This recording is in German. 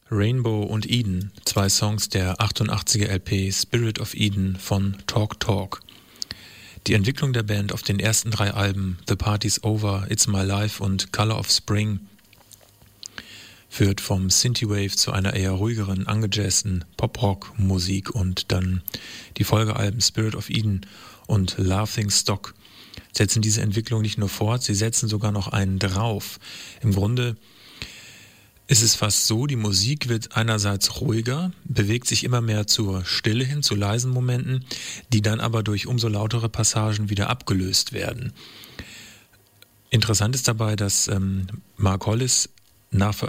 Rainbow und Eden, zwei Songs der 88er LP Spirit of Eden von Talk Talk. Die Entwicklung der Band auf den ersten 3 Alben The Party's Over, It's My Life und Color of Spring führt vom Synthwave zu einer eher ruhigeren, angejazzten Pop-Rock-Musik und dann die Folgealben Spirit of Eden und Laughing Stock setzen diese Entwicklung nicht nur fort, sie setzen sogar noch einen drauf. Im Grunde ist es fast so, die Musik wird einerseits ruhiger, bewegt sich immer mehr zur Stille hin, zu leisen Momenten, die dann aber durch umso lautere Passagen wieder abgelöst werden. Interessant ist dabei, dass Mark Hollis nach